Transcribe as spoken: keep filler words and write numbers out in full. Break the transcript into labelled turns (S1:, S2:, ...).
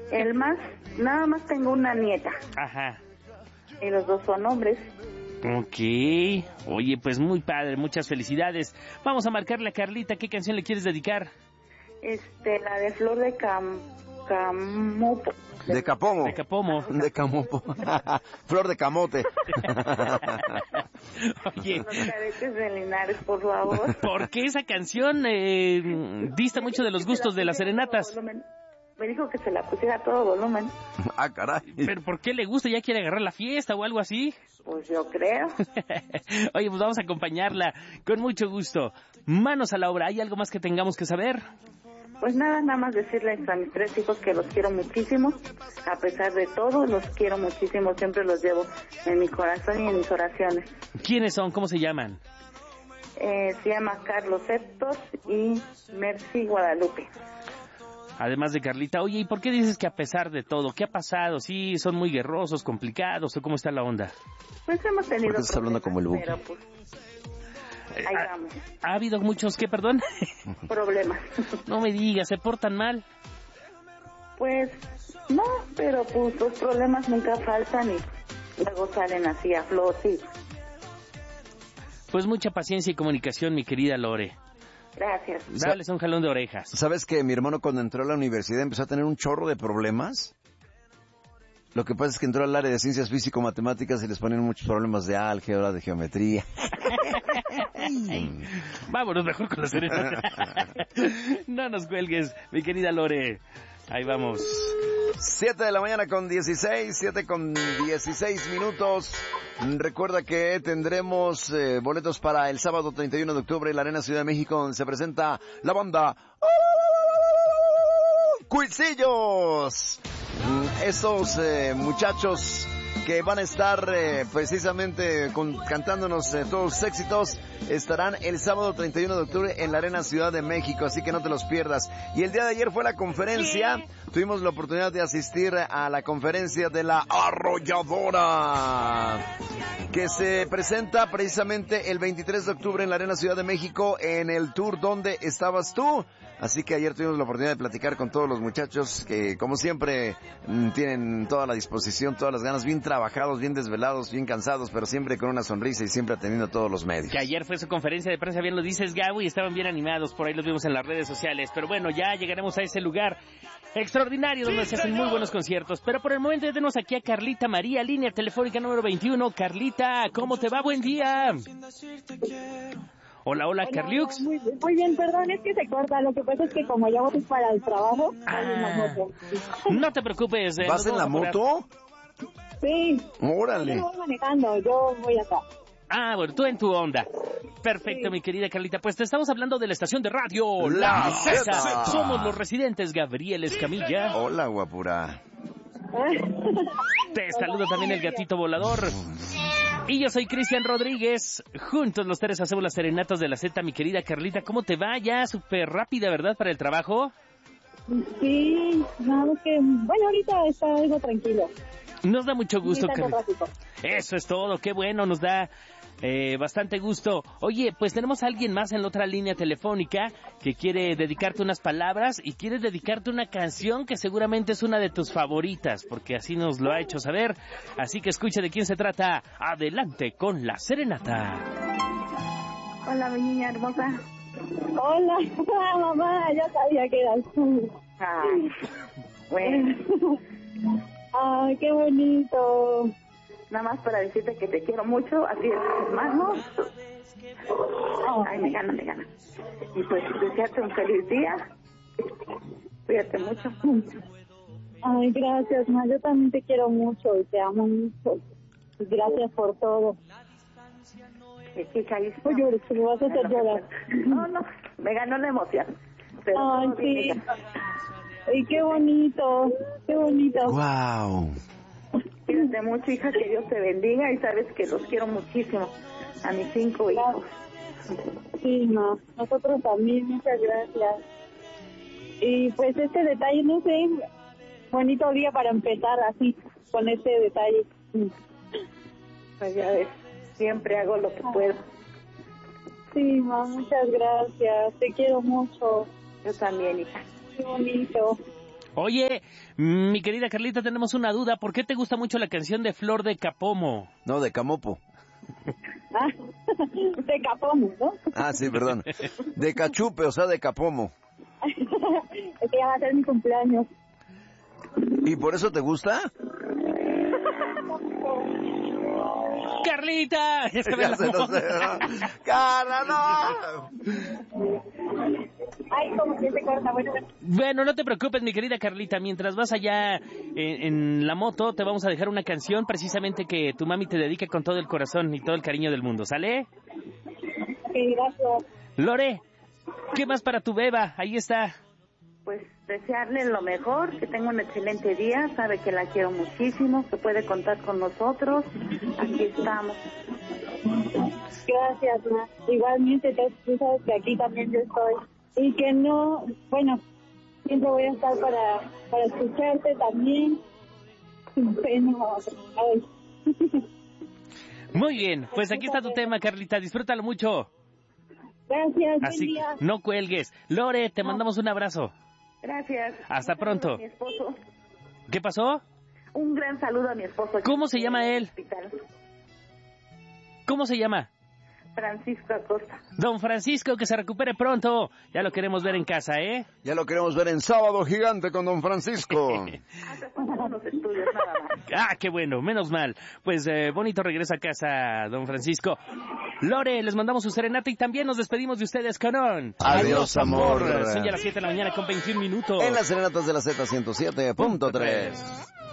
S1: El más, nada más tengo una nieta.
S2: Ajá.
S1: Y los dos son hombres.
S2: Ok. Oye, pues muy padre, muchas felicidades. Vamos a marcarle a Carlita, ¿qué canción le quieres dedicar?
S1: Este, la de Flor de Cam... Camopo.
S3: De Capomo.
S2: De Capomo.
S3: De Camopo. Flor de camote.
S2: Oye.
S1: Los cadetes de Linares, por favor.
S2: ¿Por qué esa canción eh, dista mucho de los gustos de las serenatas?
S1: Me dijo que se la pusiera a todo volumen.
S3: Ah, caray.
S2: ¿Pero por qué le gusta? ¿Ya quiere agarrar la fiesta o algo así?
S1: Pues yo creo.
S2: Oye, pues vamos a acompañarla con mucho gusto. Manos a la obra. ¿Hay algo más que tengamos que saber?
S1: Pues nada, nada más decirles a mis tres hijos que los quiero muchísimo. A pesar de todo, los quiero muchísimo. Siempre los llevo en mi corazón y en mis oraciones.
S2: ¿Quiénes son? ¿Cómo se llaman?
S1: Eh, se llama Carlos Héctor y Mercy Guadalupe.
S2: Además de Carlita. Oye, ¿y por qué dices que a pesar de todo? ¿Qué ha pasado? ¿Sí son muy guerrosos, complicados o cómo está la onda?
S1: Pues hemos tenido
S3: ¿Por qué estás hablando como el Buki?
S1: Pero pues, ahí
S2: ¿Ha,
S1: vamos.
S2: ¿Ha habido muchos, qué, perdón?
S1: Problemas.
S2: No me digas, ¿se portan mal?
S1: Pues no, pero pues los problemas nunca faltan y luego salen así a flote.
S2: Pues mucha paciencia y comunicación, mi querida Lore.
S1: Gracias.
S2: Dales un jalón de orejas.
S3: ¿Sabes que mi hermano cuando entró a la universidad empezó a tener un chorro de problemas? Lo que pasa es que entró al área de ciencias físico-matemáticas y les ponen muchos problemas de álgebra, de geometría.
S2: Vámonos mejor con la serenata. No nos cuelgues, mi querida Lore. Ahí vamos.
S3: siete de la mañana con dieciséis, siete con dieciséis minutos. Recuerda que tendremos eh, boletos para el sábado treinta y uno de octubre en la Arena Ciudad de México, donde se presenta la banda Cuisillos. Estos eh, muchachos que van a estar eh, precisamente con, cantándonos eh, todos sus éxitos, estarán el sábado treinta y uno de octubre en la Arena Ciudad de México, así que no te los pierdas. Y el día de ayer fue la conferencia, tuvimos la oportunidad de asistir a la conferencia de la Arrolladora, que se presenta precisamente el veintitrés de octubre en la Arena Ciudad de México, en el tour donde estabas tú. Así que ayer tuvimos la oportunidad de platicar con todos los muchachos que, como siempre, tienen toda la disposición, todas las ganas, bien trabajados, bien desvelados, bien cansados, pero siempre con una sonrisa y siempre atendiendo a todos los medios.
S2: Que ayer fue su conferencia de prensa, bien lo dices, Gabo, y estaban bien animados, por ahí los vimos en las redes sociales. Pero bueno, ya llegaremos a ese lugar extraordinario donde se hacen muy buenos conciertos. Pero por el momento ya tenemos aquí a Carlita María, línea telefónica número veintiuno. Carlita, ¿cómo te va? Buen día. Hola, hola, Carliux.
S4: Muy, muy bien, perdón, es que se corta. Lo que pasa es que como ya voy para el trabajo,
S2: ah,
S4: en la moto.
S2: No te preocupes. Eh,
S3: ¿Vas en la moto?
S4: Sí.
S3: Órale.
S4: Yo voy manejando, yo voy acá.
S2: Ah, bueno, tú en tu onda. Perfecto, sí. Mi querida Carlita. Pues te estamos hablando de la estación de radio La, la Zeta. Zeta. Somos los residentes Gabriel Escamilla.
S3: Hola, guapura.
S2: Te saludo también el gatito volador. Y yo soy Cristian Rodríguez. Juntos los tres hacemos las serenatas de la Z, mi querida Carlita. ¿Cómo te va? Ya súper rápida, ¿verdad? Para el trabajo.
S4: Sí, no, que bueno, ahorita está algo tranquilo.
S2: Nos da mucho gusto,
S4: Carlita.
S2: Eso es todo, qué bueno, nos da eh, bastante gusto. Oye, pues tenemos a alguien más en la otra línea telefónica que quiere dedicarte unas palabras y quiere dedicarte una canción que seguramente es una de tus favoritas, porque así nos lo ha hecho saber. Así que escucha de quién se trata. Adelante con la serenata.
S1: Hola, mi niña hermosa.
S4: Hola, mamá, ya sabía que eras tú.
S1: Ay, bueno.
S4: Ay, qué bonito.
S1: Nada más para decirte que te quiero mucho, así es, hermano. Ay, me gana, me gana. Y pues desearte un feliz día. Cuídate mucho.
S4: Ay, gracias, ma. Yo también te quiero mucho y te amo mucho. Gracias por todo.
S1: Sí, Oye,
S4: no llores, que me vas a hacer llorar.
S1: No, no, me ganó la emoción. Pero
S4: ay, sí. Ay, qué bonito, qué bonito.
S3: Wow.
S1: Cuídate mucho, hija, que Dios te bendiga y sabes que los quiero muchísimo a mis cinco hijos.
S4: Sí, no, nosotros también, muchas gracias. Y pues este detalle, no sé, bonito día para empezar así, con este detalle.
S1: Pues ya ves, siempre hago lo que puedo.
S4: Sí, ma, muchas gracias, te quiero mucho.
S1: Yo también, hija.
S4: Qué bonito.
S2: Oye, mi querida Carlita, tenemos una duda. ¿Por qué te gusta mucho la canción de Flor de Capomo?
S3: No, de Camopo.
S4: Ah, de Capomo, ¿no?
S3: Ah, sí, perdón. De Cachupe, o sea, de Capomo.
S4: Es que ya va a ser mi cumpleaños.
S3: ¿Y por eso te gusta?
S2: ¡Carlita! Ya se ve
S3: Ya
S2: la
S3: se lo
S2: moda.
S3: sé, ¿no? ¡Carla, no!
S4: Ay, como que se corta, bueno.
S2: Bueno, no te preocupes, mi querida Carlita. Mientras vas allá en, en la moto, te vamos a dejar una canción precisamente que tu mami te dedique con todo el corazón y todo el cariño del mundo. ¿Sale?
S4: Sí, gracias.
S2: Lore, ¿qué más para tu beba? Ahí está.
S1: Pues desearle lo mejor, que tenga un excelente día, sabe que la quiero muchísimo, que puede contar con nosotros, aquí estamos.
S4: Gracias, ma. Igualmente, tú tú sabes que aquí también yo estoy. Y que no, bueno, siempre voy a estar para, para escucharte también. Bueno, ay.
S2: Muy bien, pues aquí está tu tema, Carlita. Disfrútalo mucho.
S4: Gracias, buen
S2: Así
S4: día.
S2: que no cuelgues. Lore, te mandamos un abrazo.
S1: Gracias.
S2: Hasta
S1: Un saludo
S2: pronto.
S1: a mi esposo.
S2: ¿Qué pasó?
S1: Un gran saludo a mi esposo.
S2: ¿Cómo se llama
S1: En el
S2: él?
S1: hospital.
S2: ¿Cómo se llama?
S1: Francisco Acosta.
S2: Don Francisco, que se recupere pronto. Ya lo queremos ver en casa, ¿eh?
S3: Ya lo queremos ver en Sábado Gigante con Don Francisco.
S1: Hace falta unos estudios nada más.
S2: Ah, qué bueno, menos mal. Pues eh, bonito regreso a casa, don Francisco. Lore, les mandamos su serenata y también nos despedimos de ustedes con un...
S3: Adiós, amor.
S2: Son ya las siete de la mañana con veintiún minutos.
S3: En las serenatas de la Z ciento siete punto tres.